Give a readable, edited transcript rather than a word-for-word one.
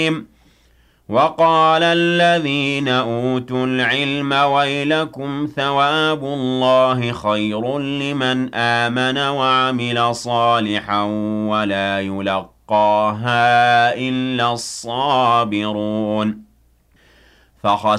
وقال الذين أوتوا العلم ويلكم ثواب الله خير لمن آمن وعمل صالحا ولا يلقاها إلا الصابرون